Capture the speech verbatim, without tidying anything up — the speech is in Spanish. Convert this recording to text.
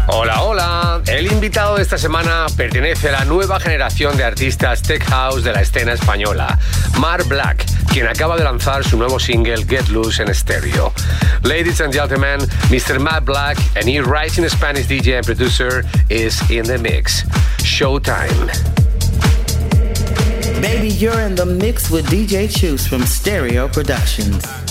Hola, hola. El invitado de esta semana pertenece a la nueva generación de artistas tech house de la escena española, Mar Black, quien acaba de lanzar su nuevo single Get Loose en estéreo. Ladies and gentlemen, mister Matt Black, a new rising Spanish D J and producer, is in the mix. Showtime. Baby, you're in the mix with D J Chus from Stereo Productions.